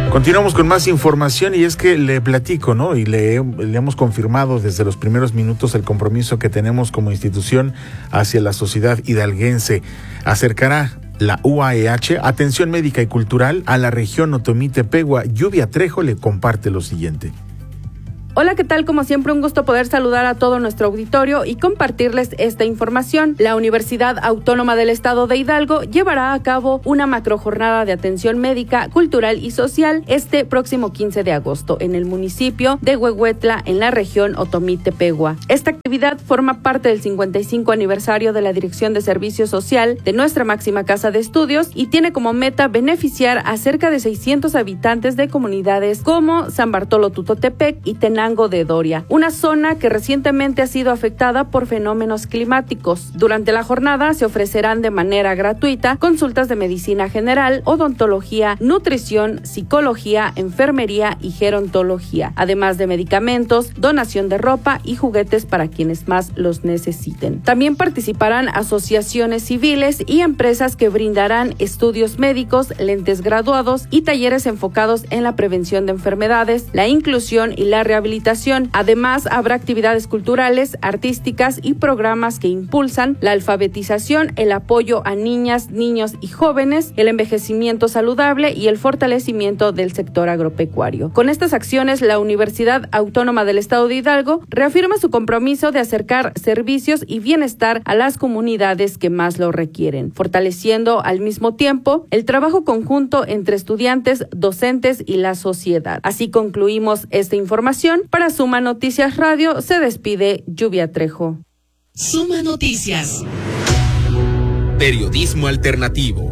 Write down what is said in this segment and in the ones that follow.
Continuamos con más información y es que le platico, ¿no? Y le hemos confirmado desde los primeros minutos el compromiso que tenemos como institución hacia la sociedad hidalguense. Acercará la UAEH atención médica y cultural a la región Otomí-Tepehua. Lluvia Trejo le comparte lo siguiente. Hola, ¿qué tal? Como siempre, un gusto poder saludar a todo nuestro auditorio y compartirles esta información. La Universidad Autónoma del Estado de Hidalgo llevará a cabo una macrojornada de atención médica, cultural y social este próximo 15 de agosto en el municipio de Huehuetla, en la región Otomí-Tepehua. Esta actividad forma parte del 55 aniversario de la Dirección de Servicio Social de nuestra máxima casa de estudios y tiene como meta beneficiar a cerca de 600 habitantes de comunidades como San Bartolo Tutotepec y Tenango de Doria, una zona que recientemente ha sido afectada por fenómenos climáticos. Durante la jornada se ofrecerán de manera gratuita consultas de medicina general, odontología, nutrición, psicología, enfermería y gerontología, además de medicamentos, donación de ropa y juguetes para quienes más los necesiten. También participarán asociaciones civiles y empresas que brindarán estudios médicos, lentes graduados y talleres enfocados en la prevención de enfermedades, la inclusión y la rehabilitación. Además, habrá actividades culturales, artísticas y programas que impulsan la alfabetización, el apoyo a niñas, niños y jóvenes, el envejecimiento saludable y el fortalecimiento del sector agropecuario. Con estas acciones, la Universidad Autónoma del Estado de Hidalgo reafirma su compromiso de acercar servicios y bienestar a las comunidades que más lo requieren, fortaleciendo al mismo tiempo el trabajo conjunto entre estudiantes, docentes y la sociedad. Así concluimos esta información. Para Suma Noticias Radio se despide Lluvia Trejo. Suma Noticias. Periodismo alternativo.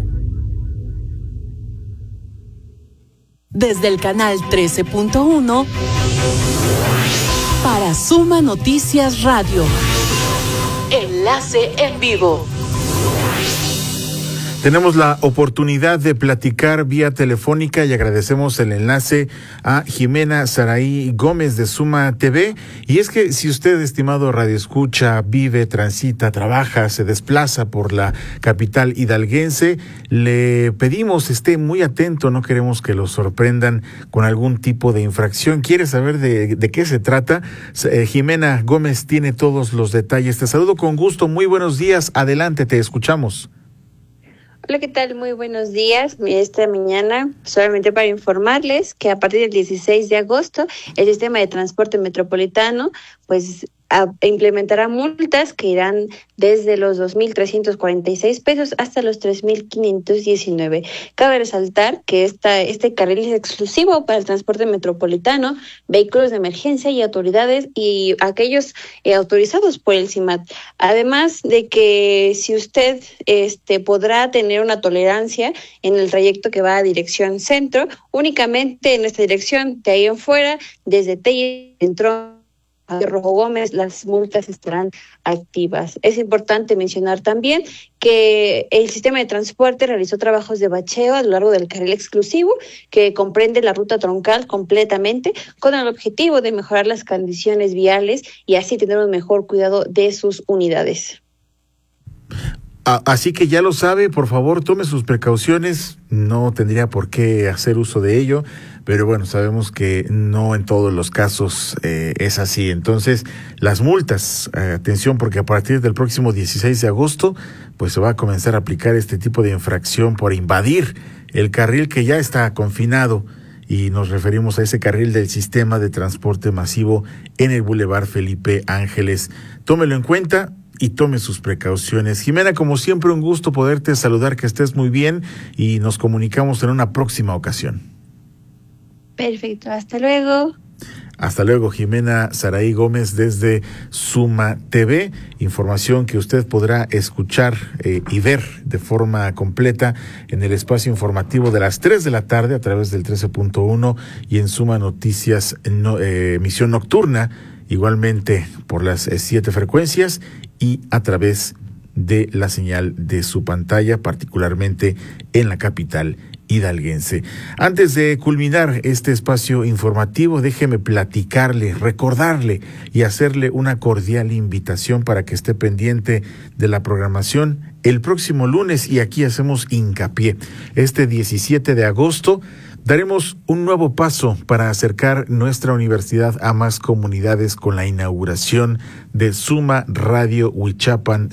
Desde el canal 13.1 para Suma Noticias Radio. Enlace en vivo. Tenemos la oportunidad de platicar vía telefónica y agradecemos el enlace a Jimena Saraí Gómez de Suma TV. Y es que si usted, estimado radioescucha, vive, transita, trabaja, se desplaza por la capital hidalguense, le pedimos esté muy atento, no queremos que lo sorprendan con algún tipo de infracción. ¿Quiere saber de qué se trata? Jimena Gómez tiene todos los detalles. Te saludo con gusto, muy buenos días, adelante, te escuchamos. Hola, ¿qué tal? Muy buenos días. Esta mañana, solamente para informarles que a partir del 16 de agosto, el sistema de transporte metropolitano, implementará multas que irán desde los 2,346 pesos hasta los 3,519. Cabe resaltar que este carril es exclusivo para el transporte metropolitano, vehículos de emergencia y autoridades y aquellos autorizados por el CIMAT. Además de que si usted podrá tener una tolerancia en el trayecto que va a dirección centro, únicamente en esta dirección, de ahí en fuera, desde Telle, dentro de Rojo Gómez, las multas estarán activas. Es importante mencionar también que el sistema de transporte realizó trabajos de bacheo a lo largo del carril exclusivo, que comprende la ruta troncal completamente, con el objetivo de mejorar las condiciones viales y así tener un mejor cuidado de sus unidades. Así que ya lo sabe, por favor, tome sus precauciones, no tendría por qué hacer uso de ello, pero bueno, sabemos que no en todos los casos es así. Entonces, las multas, atención, porque a partir del próximo 16 de agosto, pues se va a comenzar a aplicar este tipo de infracción por invadir el carril que ya está confinado, y nos referimos a ese carril del sistema de transporte masivo en el Boulevard Felipe Ángeles. Tómelo en cuenta y tome sus precauciones. Jimena, como siempre, un gusto poderte saludar, que estés muy bien y nos comunicamos en una próxima ocasión. Perfecto, hasta luego. Hasta luego, Jimena Saraí Gómez desde Suma TV, información que usted podrá escuchar y ver de forma completa en el espacio informativo de las 3 de la tarde a través del 13.1 y en Suma Noticias emisión nocturna, igualmente por las 7 frecuencias y a través de la señal de su pantalla, particularmente en la capital hidalguense. Antes de culminar este espacio informativo, déjeme platicarle, recordarle y hacerle una cordial invitación para que esté pendiente de la programación el próximo lunes, y aquí hacemos hincapié. Este 17 de agosto Daremos un nuevo paso para acercar nuestra universidad a más comunidades con la inauguración de Suma Radio Huichapan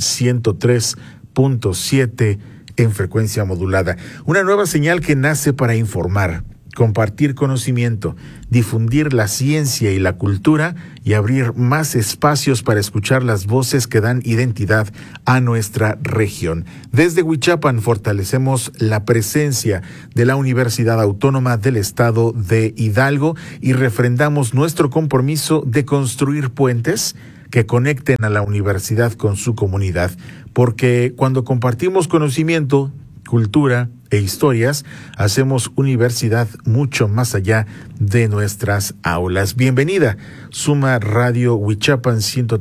103.7 en frecuencia modulada. Una nueva señal que nace para informar, compartir conocimiento, difundir la ciencia y la cultura y abrir más espacios para escuchar las voces que dan identidad a nuestra región. Desde Huichapan fortalecemos la presencia de la Universidad Autónoma del Estado de Hidalgo y refrendamos nuestro compromiso de construir puentes que conecten a la universidad con su comunidad, porque cuando compartimos conocimiento, cultura e historias, hacemos universidad mucho más allá de nuestras aulas. Bienvenida, Suma Radio Huichapan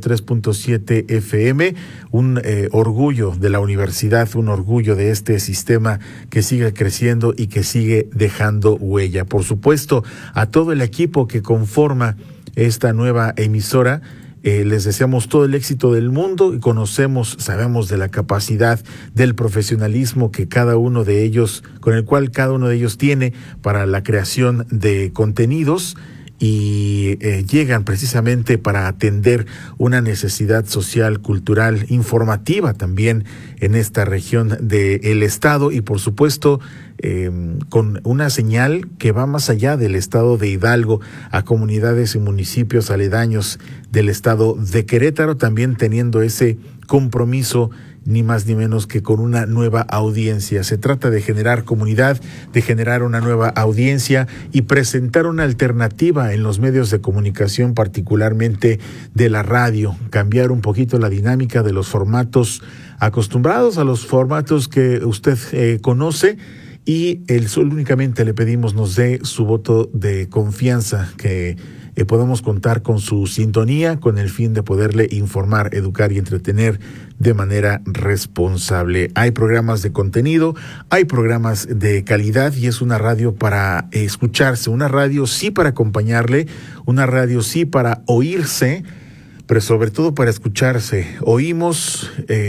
103.7 FM, un orgullo de la universidad, un orgullo de este sistema que sigue creciendo y que sigue dejando huella. Por supuesto, a todo el equipo que conforma esta nueva emisora, les deseamos todo el éxito del mundo y sabemos de la capacidad, del profesionalismo que cada uno de ellos, con el cual cada uno de ellos tiene para la creación de contenidos y llegan precisamente para atender una necesidad social, cultural, informativa también en esta región del estado y por supuesto con una señal que va más allá del estado de Hidalgo a comunidades y municipios aledaños del estado de Querétaro, también teniendo ese compromiso ni más ni menos que con una nueva audiencia. Se trata de generar comunidad, de generar una nueva audiencia y presentar una alternativa en los medios de comunicación, particularmente de la radio, cambiar un poquito la dinámica de los formatos acostumbrados a los formatos que usted conoce. Y únicamente le pedimos nos dé su voto de confianza, que podamos contar con su sintonía con el fin de poderle informar, educar y entretener de manera responsable. Hay programas de contenido, hay programas de calidad y es una radio para escucharse, una radio sí para acompañarle, una radio sí para oírse, pero sobre todo para escucharse. Oímos,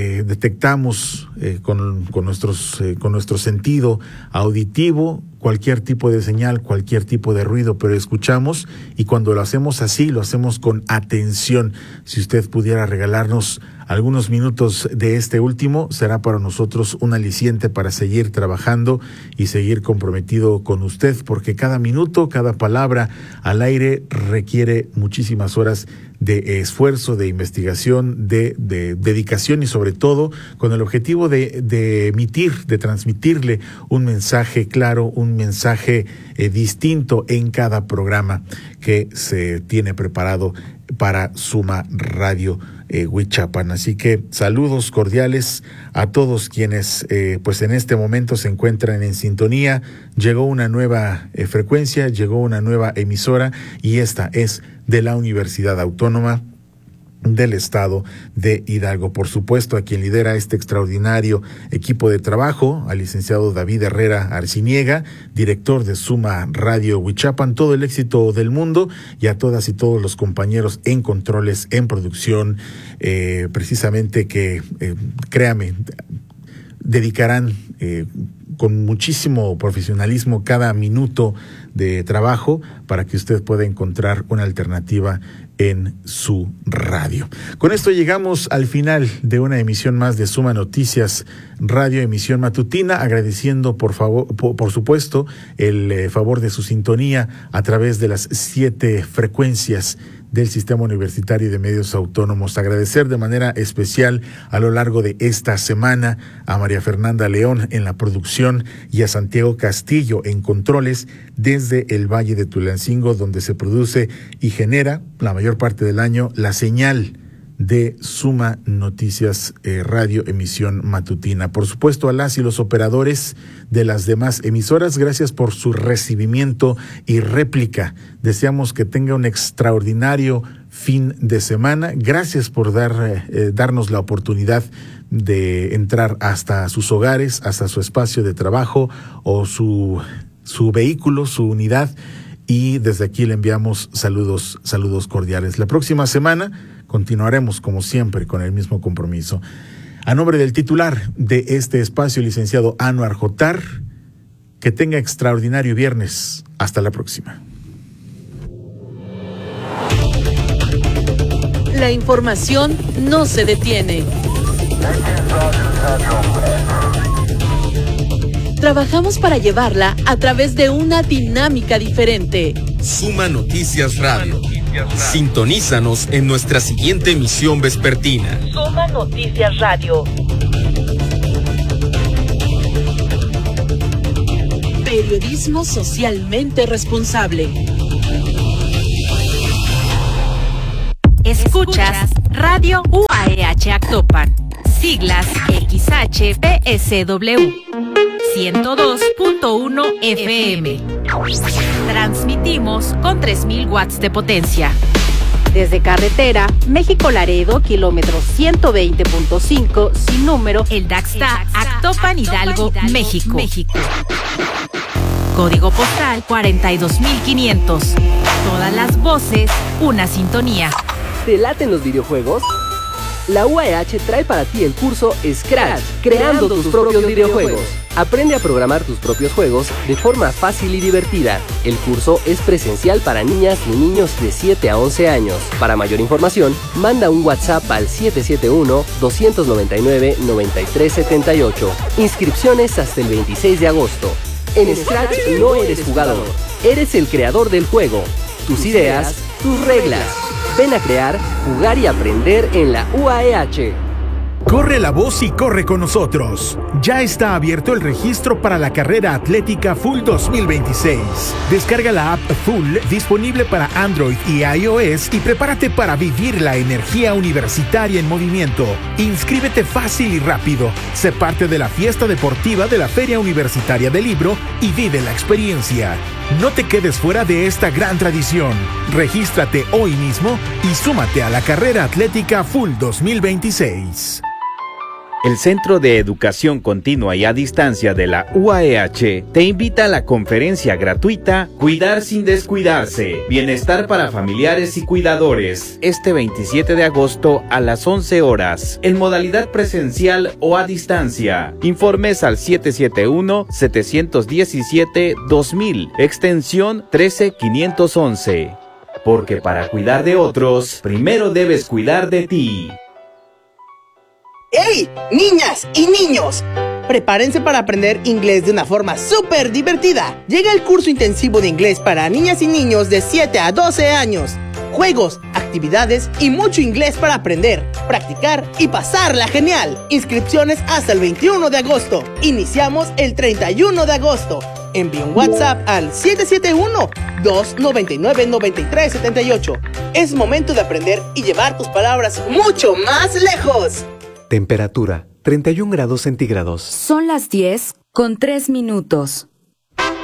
detectamos con nuestro sentido auditivo cualquier tipo de señal, cualquier tipo de ruido, pero escuchamos y cuando lo hacemos así, lo hacemos con atención. Si usted pudiera regalarnos algunos minutos de este último, será para nosotros un aliciente para seguir trabajando y seguir comprometido con usted, porque cada minuto, cada palabra al aire requiere muchísimas horas de esfuerzo, de investigación, de dedicación y sobre todo con el objetivo de emitir, de transmitirle un mensaje claro, un mensaje distinto en cada programa que se tiene preparado para Suma Radio Huichapan. Así que saludos cordiales a todos quienes pues en este momento se encuentran en sintonía. Llegó una nueva frecuencia, llegó una nueva emisora y esta es de la Universidad Autónoma del Estado de Hidalgo. Por supuesto, a quien lidera este extraordinario equipo de trabajo, al licenciado David Herrera Arciniega, director de Suma Radio Huichapan, todo el éxito del mundo, y a todas y todos los compañeros en controles, en producción, precisamente que, créame, dedicarán con muchísimo profesionalismo cada minuto de trabajo para que usted pueda encontrar una alternativa en su radio. Con esto llegamos al final de una emisión más de Suma Noticias Radio, emisión matutina, agradeciendo por supuesto el favor de su sintonía a través de las 7 frecuencias del Sistema Universitario de Medios Autónomos. Agradecer de manera especial a lo largo de esta semana a María Fernanda León en la producción y a Santiago Castillo en controles desde el Valle de Tulancingo, donde se produce y genera la mayor parte del año la señal de Suma Noticias Radio, emisión matutina. Por supuesto, a las y los operadores de las demás emisoras, gracias por su recibimiento y réplica. Deseamos que tenga un extraordinario fin de semana. Gracias por darnos la oportunidad de entrar hasta sus hogares, hasta su espacio de trabajo o su vehículo, su unidad. Y desde aquí le enviamos saludos cordiales. La próxima semana continuaremos, como siempre, con el mismo compromiso. A nombre del titular de este espacio, licenciado Anuar Jotar, Que tenga extraordinario viernes. Hasta la próxima. La información no se detiene. Trabajamos para llevarla a través de una dinámica diferente. Suma Noticias Radio. Sintonízanos en nuestra siguiente emisión vespertina. Suma Noticias Radio. Periodismo socialmente responsable. Escuchas Radio UAEH Actopan, siglas XHPSW, 102.1 FM. Transmitimos con 3,000 watts de potencia. Desde carretera, México-Laredo, kilómetro 120.5, sin número, el Daxta, Actopan, Hidalgo, México. Código postal 42,500. Todas las voces, una sintonía. ¿Te laten los videojuegos? La UAEH trae para ti el curso Scratch, creando tus propios videojuegos. Aprende a programar tus propios juegos de forma fácil y divertida. El curso es presencial para niñas y niños de 7 a 11 años. Para mayor información, manda un WhatsApp al 771-299-9378. Inscripciones hasta el 26 de agosto. En Scratch no eres jugador, eres el creador del juego. Tus ideas, tus reglas. Ven a crear, jugar y aprender en la UAEH. Corre la voz y corre con nosotros. Ya está abierto el registro para la carrera atlética Full 2026. Descarga la app Full, disponible para Android y iOS, y prepárate para vivir la energía universitaria en movimiento. Inscríbete fácil y rápido. Sé parte de la fiesta deportiva de la Feria Universitaria del Libro y vive la experiencia. No te quedes fuera de esta gran tradición. Regístrate hoy mismo y súmate a la carrera atlética Full 2026. El Centro de Educación Continua y a Distancia de la UAEH te invita a la conferencia gratuita Cuidar sin descuidarse, bienestar para familiares y cuidadores, este 27 de agosto a las 11 horas, en modalidad presencial o a distancia. Informes al 771-717-2000, extensión 13511. Porque para cuidar de otros, primero debes cuidar de ti. ¡Hey! Niñas y niños, prepárense para aprender inglés de una forma súper divertida. Llega el curso intensivo de inglés para niñas y niños de 7 a 12 años. Juegos, actividades y mucho inglés para aprender, practicar y pasarla genial. Inscripciones hasta el 21 de agosto. Iniciamos el 31 de agosto. Envía un WhatsApp al 771-299-9378. Es momento de aprender y llevar tus palabras mucho más lejos. Temperatura, 31 grados centígrados. Son las 10:03.